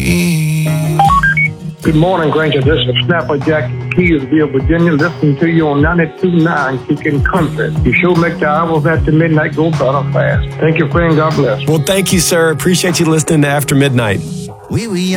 Good morning, Granger. This is Snapper Jack Keysville, Virginia. Listening to you on 92.9 Kicking Country. You sure make the hours after midnight go better fast. Thank you, friend. God bless. Well, thank you, sir. Appreciate you listening to After Midnight.